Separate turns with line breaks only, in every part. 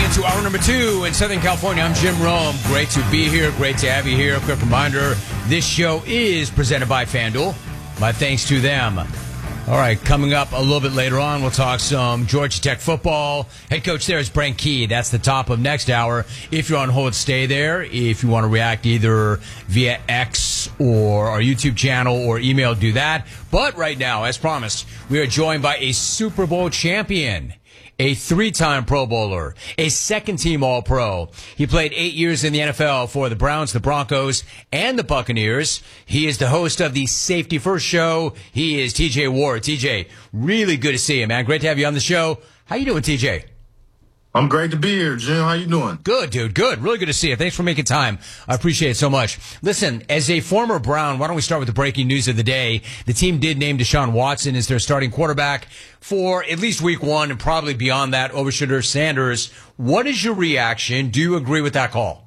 into hour number 2 in Southern California. I'm Jim Rome. Great to be here. Great to have you here. A quick reminder, this show is presented by FanDuel. My thanks to them. All right, coming up a little bit later on, we'll talk some Georgia Tech football. Head coach there is Brent Key. That's the top of next hour. If you're on hold, stay there. If you want to react either via X or our YouTube channel or email, do that. But right now, as promised, we are joined by a Super Bowl champion, a 3-time Pro Bowler, a second-team All-Pro. He played 8 years in the NFL for the Browns, the Broncos, and the Buccaneers. He is the host of the Safety First Show. He is TJ Ward. TJ, really good to see you, man. Great to have you on the show. How you doing, TJ?
I'm great to be here, Jim. How you doing?
Good, dude. Good. Really good to see you. Thanks for making time. I appreciate it so much. Listen, as a former Brown, why don't we start with the breaking news of the day? The team did name Deshaun Watson as their starting quarterback for at least week 1 and probably beyond that over Shedeur Sanders. What is your reaction? Do you agree with that call?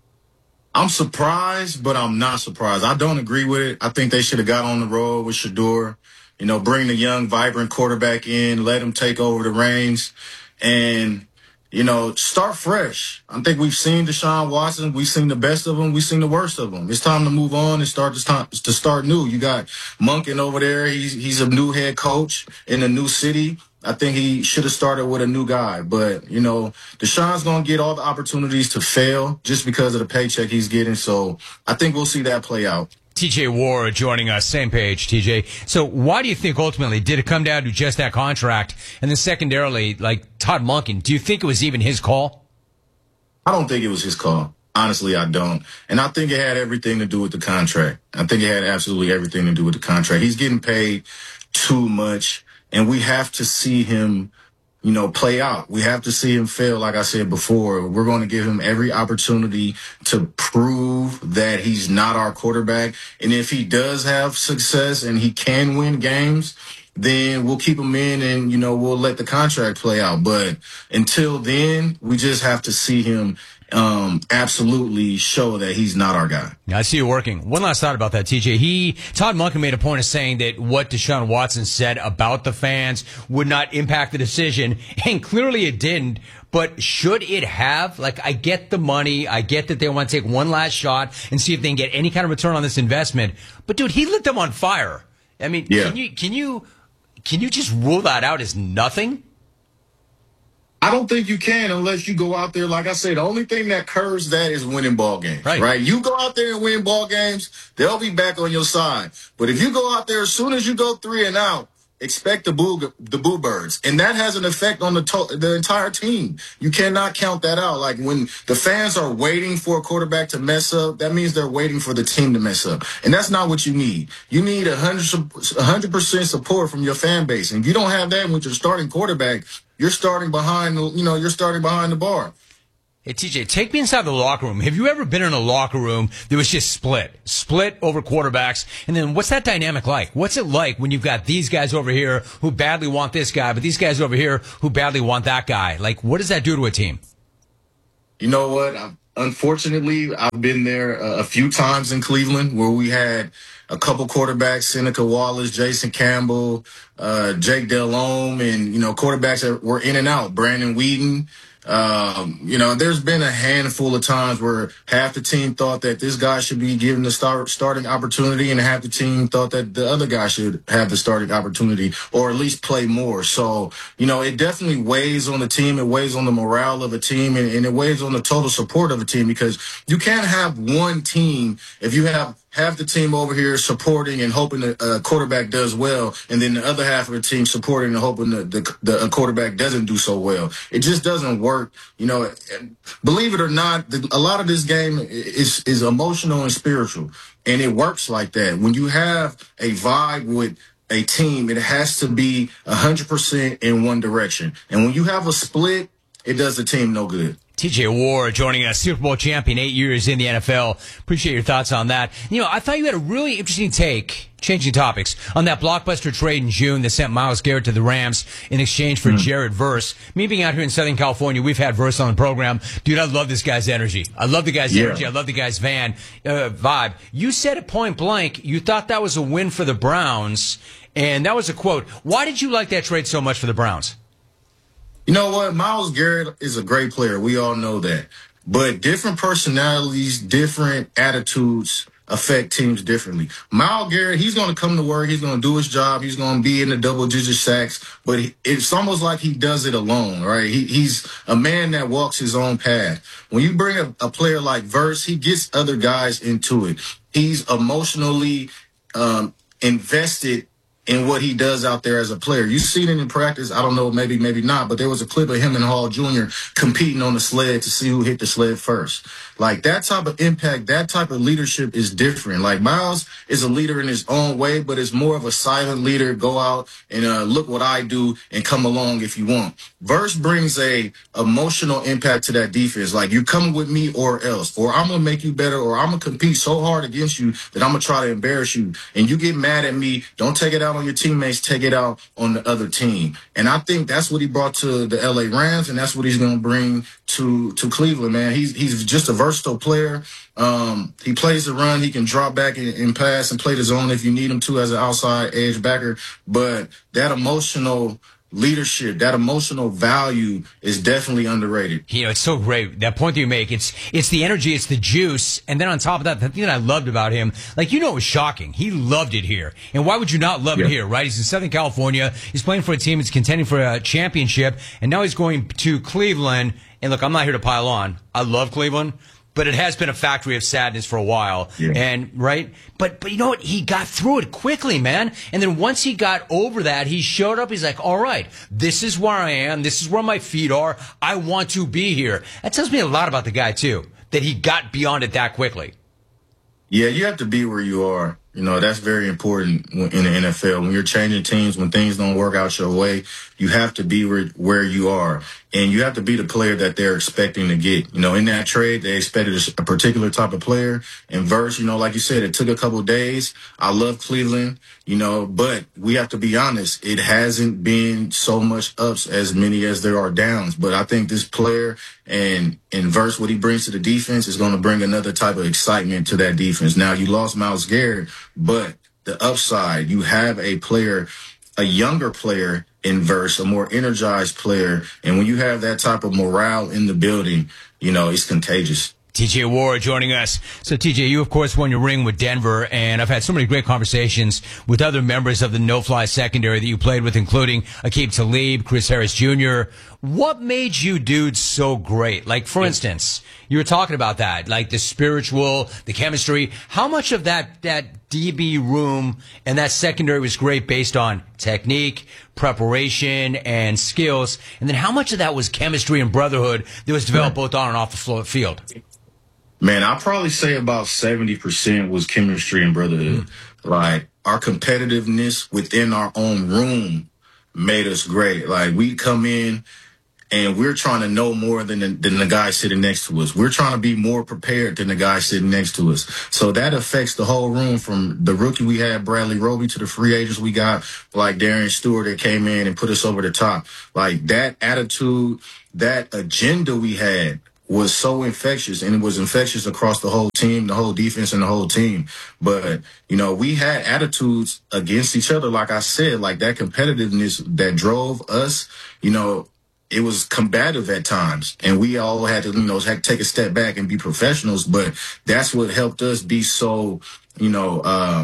I'm surprised, but I'm not surprised. I don't agree with it. I think they should have got on the road with Shedeur. You know, bring the young, vibrant quarterback in, let him take over the reins, and you know, start fresh. I think we've seen Deshaun Watson. We've seen the best of him. We've seen the worst of him. It's time to move on and start new. You got Monken over there. He's a new head coach in a new city. I think he should have started with a new guy. But, you know, Deshaun's going to get all the opportunities to fail just because of the paycheck he's getting. So I think we'll see that play out.
TJ Ward joining us, same page, TJ. So why do you think ultimately, did it come down to just that contract? And then secondarily, like Todd Monken, do you think it was even his call?
I don't think it was his call. Honestly, I don't. And I think it had everything to do with the contract. I think it had absolutely everything to do with the contract. He's getting paid too much, and we have to see him, you know, play out. We have to see him fail. Like I said before, we're going to give him every opportunity to prove that he's not our quarterback. And if he does have success and he can win games, then we'll keep him in and, you know, we'll let the contract play out. But until then, we just have to see him absolutely show that he's not our guy.
I see you working. One last thought about that, TJ. Todd Monken made a point of saying that what Deshaun Watson said about the fans would not impact the decision, and clearly it didn't. But should it have? Like, I get the money. I get that they want to take one last shot and see if they can get any kind of return on this investment. But dude, he lit them on fire. I mean, yeah. Can you just rule that out as nothing?
I don't think you can unless you go out there. Like I said, the only thing that curves that is winning ball games, right? You go out there and win ball games, they'll be back on your side. But if you go out there, as soon as you go 3 and out, expect the boo birds. And that has an effect on the entire team. You cannot count that out. Like when the fans are waiting for a quarterback to mess up, that means they're waiting for the team to mess up. And that's not what you need. You need 100% support from your fan base. And if you don't have that with your starting quarterback, you're starting behind the bar.
Hey, TJ, take me inside the locker room. Have you ever been in a locker room that was just split over quarterbacks? And then what's that dynamic like? What's it like when you've got these guys over here who badly want this guy, but these guys over here who badly want that guy? Like, what does that do to a team?
You know what? Unfortunately, I've been there a few times in Cleveland where we had a couple quarterbacks, Seneca Wallace, Jason Campbell, Jake Delhomme, and, you know, quarterbacks that were in and out, Brandon Whedon. You know, there's been a handful of times where half the team thought that this guy should be given the starting opportunity and half the team thought that the other guy should have the starting opportunity or at least play more. So, you know, it definitely weighs on the team. It weighs on the morale of a team and it weighs on the total support of a team because you can't have one team if you have half the team over here supporting and hoping the quarterback does well, and then the other half of the team supporting and hoping the quarterback doesn't do so well. It just doesn't work. You know, believe it or not, a lot of this game is emotional and spiritual, and it works like that. When you have a vibe with a team, it has to be 100% in one direction. And when you have a split, it does the team no good.
TJ Ward joining us, Super Bowl champion, 8 years in the NFL. Appreciate your thoughts on that. You know, I thought you had a really interesting take, changing topics, on that blockbuster trade in June that sent Myles Garrett to the Rams in exchange for Jared Verse. Me being out here in Southern California, we've had Verse on the program. Dude, I love this guy's energy. I love the guy's energy. I love the guy's vibe. You said at point blank, you thought that was a win for the Browns, and that was a quote. Why did you like that trade so much for the Browns?
You know what? Myles Garrett is a great player. We all know that. But different personalities, different attitudes affect teams differently. Myles Garrett, he's going to come to work. He's going to do his job. He's going to be in the double-digit sacks. But it's almost like he does it alone, right? He's a man that walks his own path. When you bring a player like Verse, he gets other guys into it. He's emotionally invested in what he does out there as a player. You've seen it in practice. I don't know, maybe not, but there was a clip of him and Hall Jr. competing on the sled to see who hit the sled first. Like, that type of impact, that type of leadership is different. Like, Myles is a leader in his own way, but it's more of a silent leader. Go out and look what I do and come along if you want. Verse brings a emotional impact to that defense. Like, you're coming with me or else, or I'm going to make you better, or I'm going to compete so hard against you that I'm going to try to embarrass you. And you get mad at me. Don't take it out on your teammates, take it out on the other team. And I think that's what he brought to the LA Rams, and that's what he's going to bring to Cleveland, man. He's just a versatile player. He plays the run. He can drop back and pass and play the zone if you need him to as an outside edge backer. But that emotional leadership, that emotional value is definitely underrated.
You know, it's so great. That point that you make, it's the energy, it's the juice. And then on top of that, the thing that I loved about him, like, you know, it was shocking. He loved it here. And why would you not love it here, right? He's in Southern California. He's playing for a team that's contending for a championship. And now he's going to Cleveland. And look, I'm not here to pile on. I love Cleveland. But it has been a factory of sadness for a while. Yeah. And right. But you know what? He got through it quickly, man. And then once he got over that, he showed up. He's like, all right, this is where I am. This is where my feet are. I want to be here. That tells me a lot about the guy, too, that he got beyond it that quickly.
Yeah, you have to be where you are. You know, that's very important in the NFL. When you're changing teams, when things don't work out your way, you have to be where you are. And you have to be the player that they're expecting to get. You know, in that trade, they expected a particular type of player. And Verse, you know, like you said, it took a couple of days. I love Cleveland, you know, but we have to be honest. It hasn't been so much ups as many as there are downs. But I think this player and Verse, what he brings to the defense is going to bring another type of excitement to that defense. Now, you lost Myles Garrett, but the upside, you have a player, a younger player in Verse, a more energized player. And when you have that type of morale in the building, you know, it's contagious.
TJ Ward joining us. So, TJ, you, of course, won your ring with Denver, and I've had so many great conversations with other members of the no-fly secondary that you played with, including Aqib Talib, Chris Harris Jr. What made you dudes so great? Like, for instance, you were talking about that, like the spiritual, the chemistry. How much of that DB room and that secondary was great based on technique, preparation, and skills? And then how much of that was chemistry and brotherhood that was developed both on and off the field?
Man, I'll probably say about 70% was chemistry and brotherhood. Like, our competitiveness within our own room made us great. Like, we come in and we're trying to know more than the guy sitting next to us. We're trying to be more prepared than the guy sitting next to us. So that affects the whole room, from the rookie we had, Bradley Roby, to the free agents we got, like Darian Stewart, that came in and put us over the top. Like, that attitude, that agenda we had was so infectious, and it was infectious across the whole team, the whole defense, and the whole team. But, you know, we had attitudes against each other, like I said, like that competitiveness that drove us, you know, it was combative at times, and we all had to, you know, take a step back and be professionals. But that's what helped us be so, you know,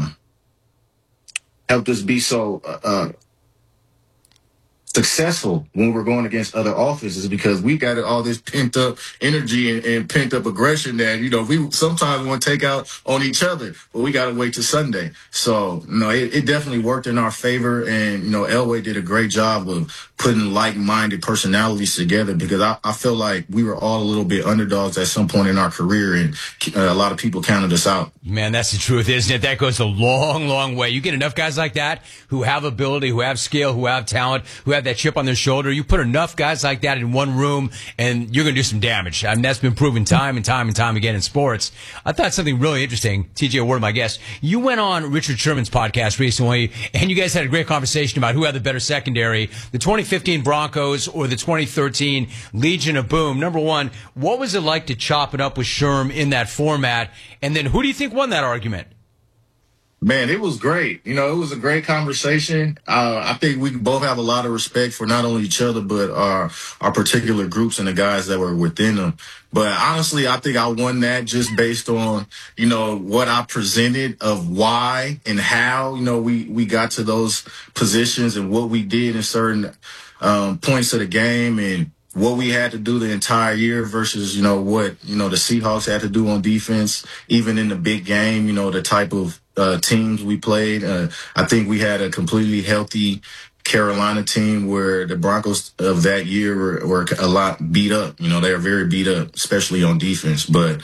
successful when we're going against other offenses, because we got all this pent up energy and pent up aggression that, you know, we sometimes want to take out on each other, but we got to wait till Sunday. So, you know, it definitely worked in our favor. And, you know, Elway did a great job of putting like-minded personalities together, because I feel like we were all a little bit underdogs at some point in our career, and a lot of people counted us out.
Man, that's the truth, isn't it? That goes a long, long way. You get enough guys like that who have ability, who have skill, who have talent, who have that chip on their shoulder. You put enough guys like that in one room, and you're going to do some damage. I mean, that's been proven time and time and time again in sports. I thought something really interesting. TJ Ward, my guest, you went on Richard Sherman's podcast recently, and you guys had a great conversation about who had the better secondary, the 2015 Broncos or the 2013 Legion of Boom. Number one, what was it like to chop it up with Sherm in that format? And then who do you think won that argument?
Man, it was great. It was a great conversation. I think we both have a lot of respect for not only each other, but our particular groups and the guys that were within them. But honestly, I think I won that just based on, what I presented of why and how, we got to those positions and what we did in certain points of the game and what we had to do the entire year versus, what, the Seahawks had to do on defense, even in the big game, the type of teams we played. I think we had a completely healthy Carolina team where the Broncos of that year were a lot beat up. They were very beat up, especially on defense. But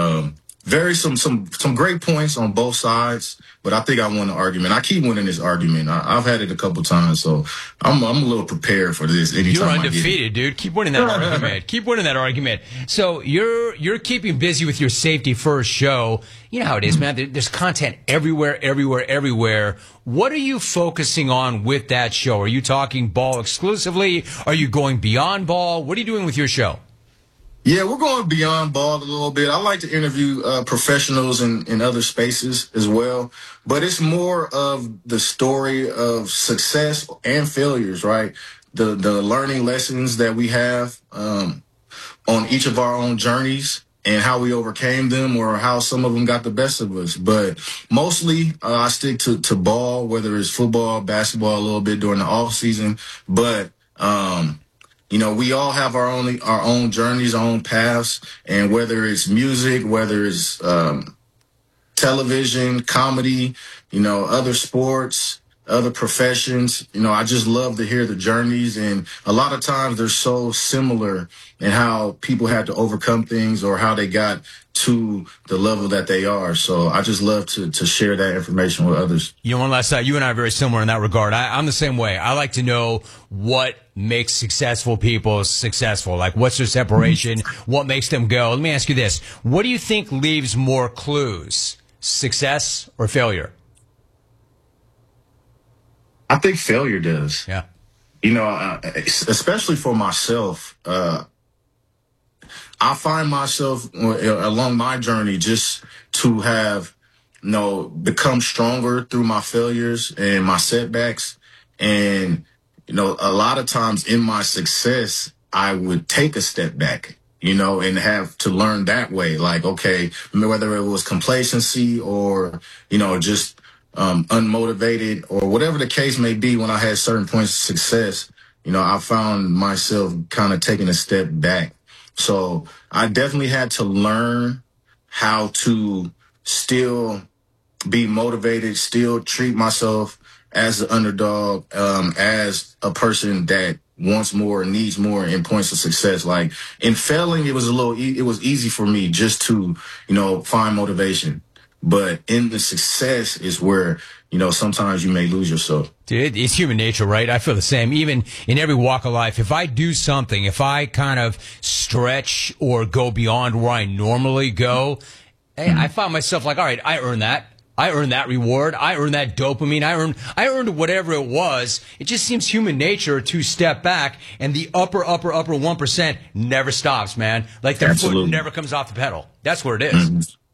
some great points on both sides. But I think I won the argument. I keep winning this argument. I've had it a couple times, so I'm a little prepared for this.
You're undefeated, dude. Keep winning that argument. Keep winning that argument. So you're keeping busy with your Safety First show. You know how it is, man. There's content everywhere. What are you focusing on with that show? Are you talking ball exclusively? Are you going beyond ball? What are you doing with your show?
Yeah, we're going beyond ball a little bit. I like to interview professionals in other spaces as well. But it's more of the story of success and failures, right? The learning lessons that we have on each of our own journeys and how we overcame them or how some of them got the best of us. But mostly I stick to ball, whether it's football, basketball, a little bit during the off season. But we all have our own journeys, our own paths, and whether it's music, whether it's television, comedy, other sports, other professions, I just love to hear the journeys. And a lot of times they're so similar in how people had to overcome things or how they got to the level that they are. So I just love to share that information with others.
One last thought. You and I are very similar in that regard. I'm the same way. I like to know what makes successful people successful. Like, what's their separation? What makes them go? Let me ask you this. What do you think leaves more clues? Success or failure?
I think failure does.
Yeah.
Especially for myself, I find myself along my journey just to have, become stronger through my failures and my setbacks. And, a lot of times in my success, I would take a step back, and have to learn that way. Like, okay, whether it was complacency or, just unmotivated or whatever the case may be, when I had certain points of success, I found myself kind of taking a step back. So I definitely had to learn how to still be motivated, still treat myself as an underdog, as a person that wants more, needs more in points of success. Like in failing, it was it was easy for me just to, find motivation. But in the success is where, sometimes you may lose yourself.
Dude, it's human nature, right? I feel the same. Even in every walk of life, if I do something, if I kind of stretch or go beyond where I normally go, hey, I find myself like, all right, I earned that. I earned that reward. I earned that dopamine. I earned whatever it was. It just seems human nature to step back, and the upper 1% never stops, man. Like their foot never comes off the pedal. That's what it is.